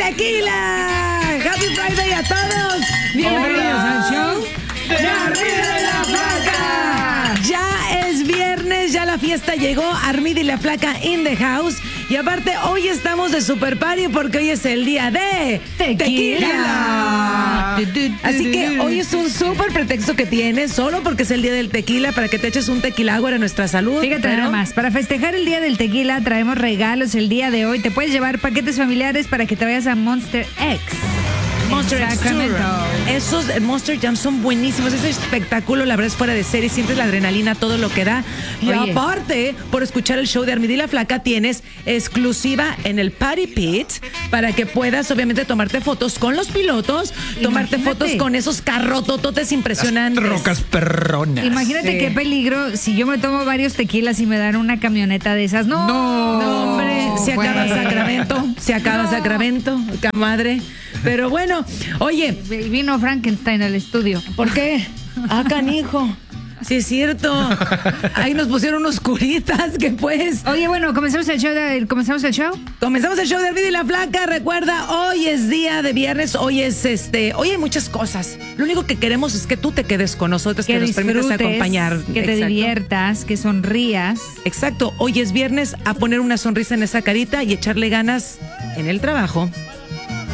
tequila. Happy Friday a todos. Bienvenidos al show de Armida y la Flaca. Ya es viernes, ya la fiesta llegó. Armida y la Flaca in the house. Y aparte, hoy estamos de super party porque hoy es el día de tequila. Así que hoy es un súper pretexto que tienes, solo porque es el día del tequila, para que te eches un tequila agua a nuestra salud. Fíjate nada más, para festejar el día del tequila traemos regalos el día de hoy. Te puedes llevar paquetes familiares para que te vayas a Monster X. Monster X Tour. Esos Monster Jam son buenísimos. Ese espectáculo, la verdad, es fuera de serie. Sientes la adrenalina, todo lo que da. Y Oye, aparte, por escuchar el show de Armida y la Flaca, tienes exclusiva en el Party Pit para que puedas, obviamente, tomarte fotos con los pilotos, tomarte fotos con esos carrotototes impresionantes. Las trocas perronas. imagínate qué peligro si yo me tomo varios tequilas y me dan una camioneta de esas. No, hombre, se acaba Sacramento. Se acaba Sacramento, camadre. Pero bueno, oye. Vino Frankenstein al estudio. ¿Por qué? Ah, canijo. Sí, es cierto. Ahí nos pusieron unos curitas que pues. Oye, bueno, ¿comenzamos el show? Comenzamos el show de Armida y la Flaca. Recuerda, hoy es día de viernes. Hoy hay muchas cosas. Lo único que queremos es que tú te quedes con nosotros, que nos permitas acompañar. Que te diviertas, que sonrías. Exacto. Hoy es viernes, a poner una sonrisa en esa carita y echarle ganas en el trabajo,